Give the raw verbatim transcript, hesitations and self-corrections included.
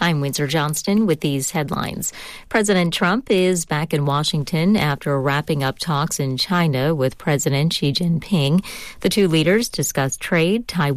I'm Windsor Johnston with these headlines. President Trump is back in Washington after wrapping up talks in China with President Xi Jinping. The two leaders discussed trade, Taiwan,